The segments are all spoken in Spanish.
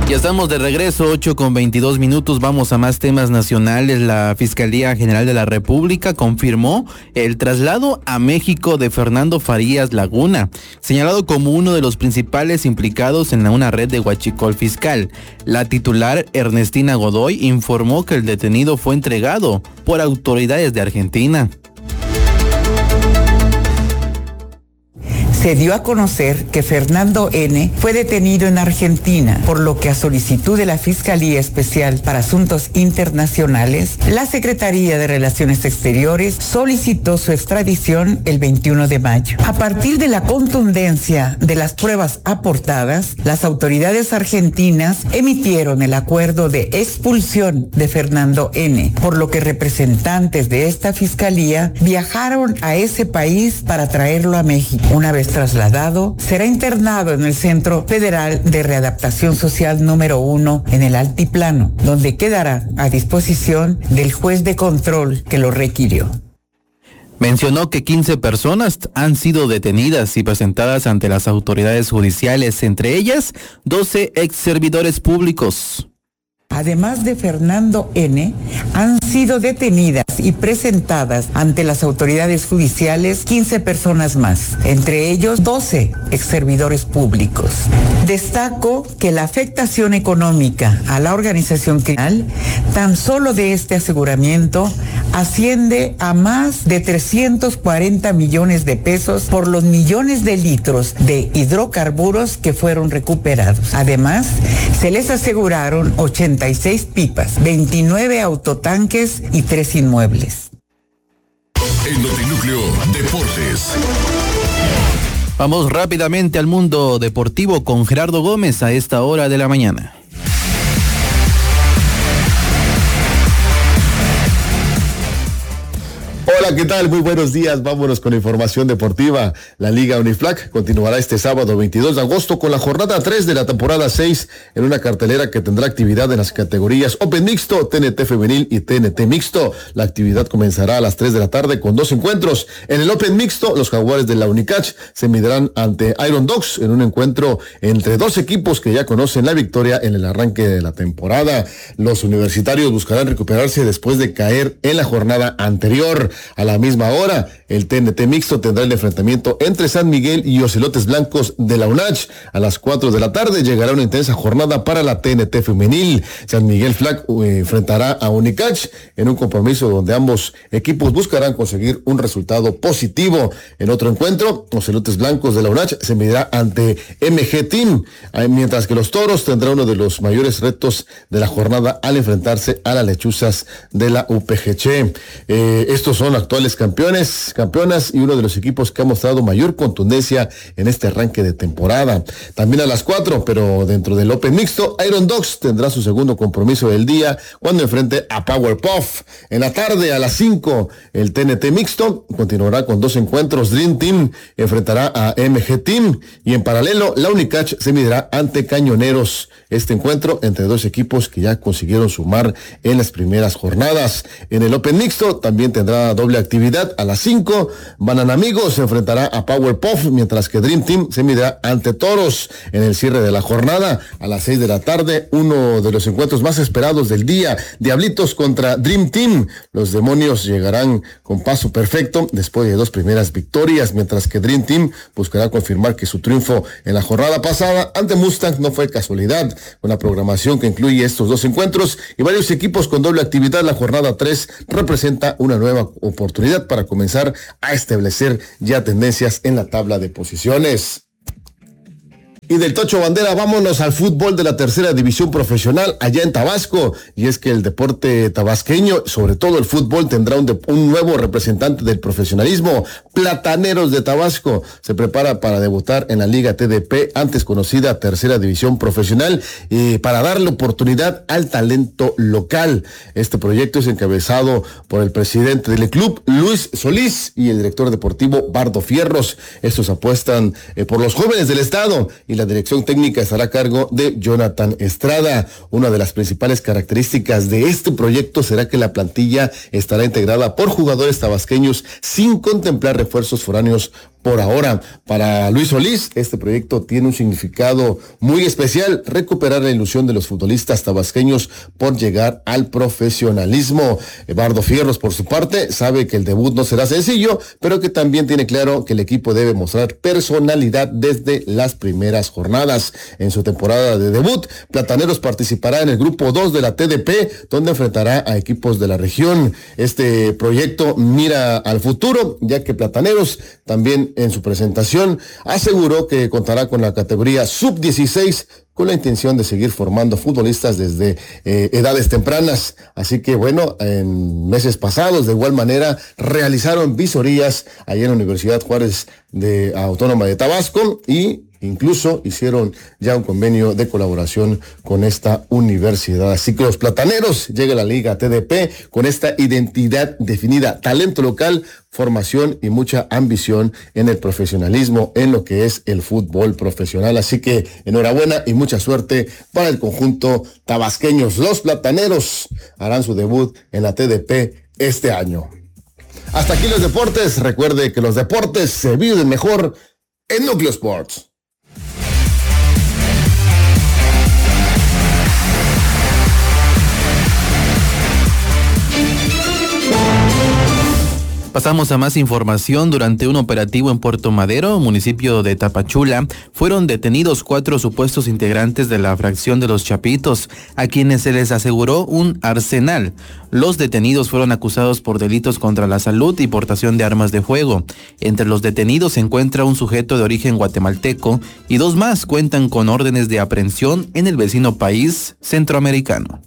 Ya estamos de regreso, 8:22. Vamos a más temas nacionales. La Fiscalía General de la República confirmó el traslado a México de Fernando Farías Laguna, señalado como uno de los principales implicados en una red de huachicol fiscal. La titular, Ernestina Godoy, informó que el detenido fue entregado por autoridades de Argentina. Se dio a conocer que Fernando N. fue detenido en Argentina, por lo que a solicitud de la Fiscalía Especial para Asuntos Internacionales, la Secretaría de Relaciones Exteriores solicitó su extradición el 21 de mayo. A partir de la contundencia de las pruebas aportadas, las autoridades argentinas emitieron el acuerdo de expulsión de Fernando N., por lo que representantes de esta Fiscalía viajaron a ese país para traerlo a México. Una vez trasladado, será internado en el Centro Federal de Readaptación Social número 1 en el Altiplano, donde quedará a disposición del juez de control que lo requirió. Mencionó que 15 personas han sido detenidas y presentadas ante las autoridades judiciales, entre ellas 12 ex servidores públicos. Además de Fernando N., han sido detenidas y presentadas ante las autoridades judiciales 15 personas más, entre ellos 12 exservidores públicos. Destaco que la afectación económica a la organización criminal, tan solo de este aseguramiento, asciende a más de 340 millones de pesos por los millones de litros de hidrocarburos que fueron recuperados. Además, se les aseguraron 86 pipas, 29 autotanques y 3 inmuebles. El Notinúcleo Deportes. Vamos rápidamente al mundo deportivo con Gerardo Gómez a esta hora de la mañana. Hola, ¿qué tal? Muy buenos días. Vámonos con información deportiva. La Liga Uniflac continuará este sábado 22 de agosto con la jornada 3 de la temporada 6 en una cartelera que tendrá actividad en las categorías Open Mixto, TNT Femenil y TNT Mixto. La actividad comenzará a las 3 de la tarde con 2 encuentros. En el Open Mixto, los Jaguares de la Unicach se medirán ante Iron Dogs en un encuentro entre dos equipos que ya conocen la victoria en el arranque de la temporada. Los universitarios buscarán recuperarse después de caer en la jornada anterior. A la misma hora, el TNT Mixto tendrá el enfrentamiento entre San Miguel y Ocelotes Blancos de la UNACH. A las 4 de la tarde llegará una intensa jornada para la TNT Femenil. San Miguel Flag enfrentará a Unicach en un compromiso donde ambos equipos buscarán conseguir un resultado positivo. En otro encuentro, Ocelotes Blancos de la UNACH se medirá ante MG Team, mientras que los Toros tendrán uno de los mayores retos de la jornada al enfrentarse a las Lechuzas de la UPGC. Estos son actuales campeonas y uno de los equipos que ha mostrado mayor contundencia en este arranque de temporada. También a las 4, pero dentro del Open Mixto, Iron Dogs tendrá su segundo compromiso del día cuando enfrente a Powerpuff. En la tarde a las 5, el TNT Mixto continuará con 2 encuentros. Dream Team enfrentará a MG Team y en paralelo la Unicach se medirá ante Cañoneros. Este encuentro entre dos equipos que ya consiguieron sumar en las primeras jornadas. En el Open Mixto también tendrá doble actividad. A las 5, Banana Amigos se enfrentará a Powerpuff, mientras que Dream Team se medirá ante Toros. En el cierre de la jornada, a las 6 de la tarde, uno de los encuentros más esperados del día, Diablitos contra Dream Team. Los demonios llegarán con paso perfecto después de 2 primeras victorias, mientras que Dream Team buscará confirmar que su triunfo en la jornada pasada ante Mustang no fue casualidad. Una programación que incluye estos 2 encuentros y varios equipos con doble actividad, la jornada 3 representa una nueva oportunidad para comenzar a establecer ya tendencias en la tabla de posiciones. Y del Tocho Bandera, vámonos al fútbol de la tercera división profesional allá en Tabasco. Y es que el deporte tabasqueño, sobre todo el fútbol, tendrá un nuevo representante del profesionalismo. Plataneros de Tabasco se prepara para debutar en la Liga TDP, antes conocida tercera división profesional, para darle oportunidad al talento local. Este proyecto es encabezado por el presidente del club, Luis Solís, y el director deportivo, Bardo Fierros. Estos apuestan por los jóvenes del estado y la dirección técnica estará a cargo de Jonathan Estrada. Una de las principales características de este proyecto será que la plantilla estará integrada por jugadores tabasqueños sin contemplar refuerzos foráneos por ahora. Para Luis Solís, este proyecto tiene un significado muy especial: recuperar la ilusión de los futbolistas tabasqueños por llegar al profesionalismo. Eduardo Fierros, por su parte, sabe que el debut no será sencillo, pero que también tiene claro que el equipo debe mostrar personalidad desde las primeras jornadas. En su temporada de debut, Plataneros participará en el grupo 2 de la TDP, donde enfrentará a equipos de la región. Este proyecto mira al futuro, ya que Plataneros también en su presentación aseguró que contará con la categoría sub-16 con la intención de seguir formando futbolistas desde edades tempranas. Así que bueno, en meses pasados de igual manera realizaron visorías allá en la Universidad Juárez de Autónoma de Tabasco y incluso hicieron ya un convenio de colaboración con esta universidad. Así que los Plataneros llega a la Liga TDP con esta identidad definida: talento local, formación y mucha ambición en el profesionalismo, en lo que es el fútbol profesional. Así que enhorabuena y mucha suerte para el conjunto tabasqueños. Los Plataneros harán su debut en la TDP este año. Hasta aquí los deportes. Recuerde que los deportes se viven mejor en Núcleo Sports. Pasamos a más información. Durante un operativo en Puerto Madero, municipio de Tapachula, fueron detenidos 4 supuestos integrantes de la fracción de los Chapitos, a quienes se les aseguró un arsenal. Los detenidos fueron acusados por delitos contra la salud y portación de armas de fuego. Entre los detenidos se encuentra un sujeto de origen guatemalteco y 2 más cuentan con órdenes de aprehensión en el vecino país centroamericano.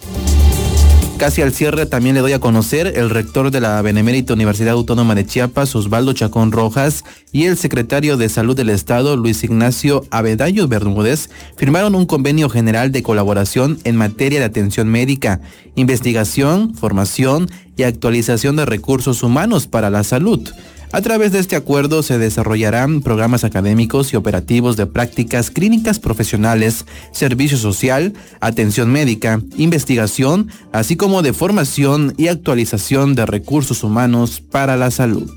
Casi al cierre también le doy a conocer: el rector de la Benemérita Universidad Autónoma de Chiapas, Osvaldo Chacón Rojas, y el secretario de Salud del Estado, Luis Ignacio Avedallo Bermúdez, firmaron un convenio general de colaboración en materia de atención médica, investigación, formación y actualización de recursos humanos para la salud. A través de este acuerdo se desarrollarán programas académicos y operativos de prácticas clínicas profesionales, servicio social, atención médica, investigación, así como de formación y actualización de recursos humanos para la salud.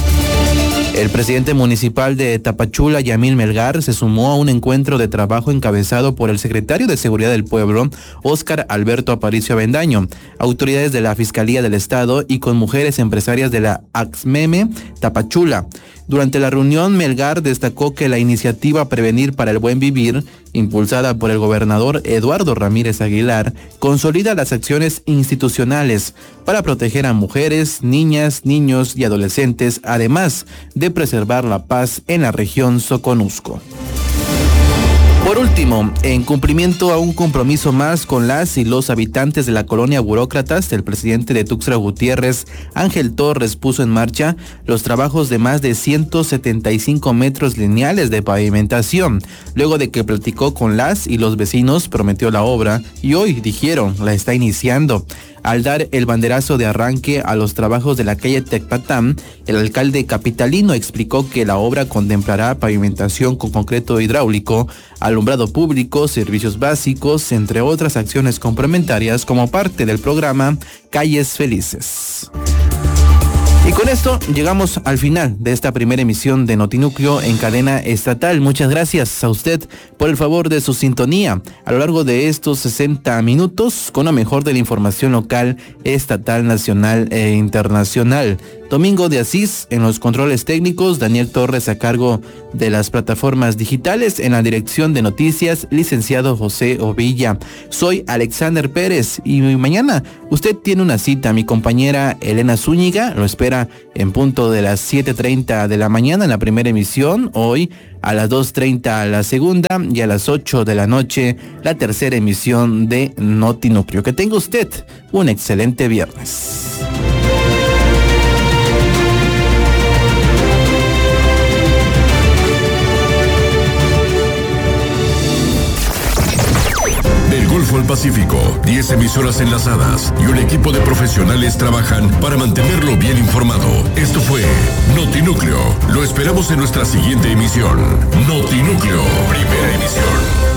El presidente municipal de Tapachula, Yamil Melgar, se sumó a un encuentro de trabajo encabezado por el secretario de Seguridad del Pueblo, Óscar Alberto Aparicio Avendaño, autoridades de la Fiscalía del Estado y con mujeres empresarias de la AXMEME Tapachula. Durante la reunión, Melgar destacó que la iniciativa Prevenir para el Buen Vivir, impulsada por el gobernador Eduardo Ramírez Aguilar, consolida las acciones institucionales para proteger a mujeres, niñas, niños y adolescentes, además de preservar la paz en la región Soconusco. Por último, en cumplimiento a un compromiso más con las y los habitantes de la colonia Burócratas, el presidente de Tuxtla Gutiérrez, Ángel Torres, puso en marcha los trabajos de más de 175 metros lineales de pavimentación. Luego de que platicó con las y los vecinos, prometió la obra y hoy, dijeron, la está iniciando. Al dar el banderazo de arranque a los trabajos de la calle Tecpatán, el alcalde capitalino explicó que la obra contemplará pavimentación con concreto hidráulico, alumbrado público, servicios básicos, entre otras acciones complementarias como parte del programa Calles Felices. Y con esto llegamos al final de esta primera emisión de Notinúcleo en cadena estatal. Muchas gracias a usted por el favor de su sintonía a lo largo de estos 60 minutos con lo mejor de la información local, estatal, nacional e internacional. Domingo de Asís en los controles técnicos, Daniel Torres a cargo de las plataformas digitales, en la dirección de noticias, licenciado José Ovilla. Soy Alexander Pérez y mañana usted tiene una cita. Mi compañera Elena Zúñiga lo espera en punto de las 7:30 de la mañana en la primera emisión, hoy a las 2:30 la segunda y a las 8 de la noche la tercera emisión de Notinúcleo. Que tenga usted un excelente viernes. Del Golfo Golfo al Pacífico, 10 emisoras enlazadas y un equipo de profesionales trabajan para mantenerlo bien informado. Esto fue Notinúcleo. Lo esperamos en nuestra siguiente emisión. Notinúcleo, primera emisión.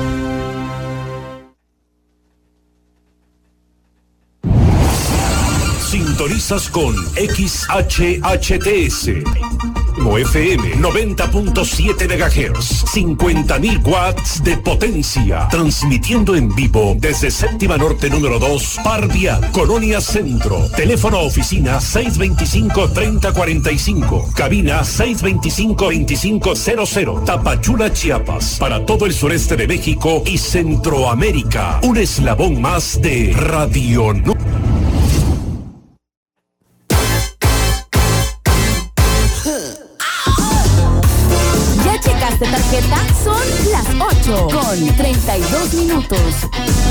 Sintonizas con XHHTS. FM 90.7 MHz, 50.000 watts de potencia, transmitiendo en vivo desde Séptima Norte número 2, Parvia, Colonia Centro. Teléfono oficina 625-3045, cabina 625-2500, Tapachula, Chiapas, para todo el sureste de México y Centroamérica. Un eslabón más de Radio ¿Ya checaste tarjeta? Son las 8:32.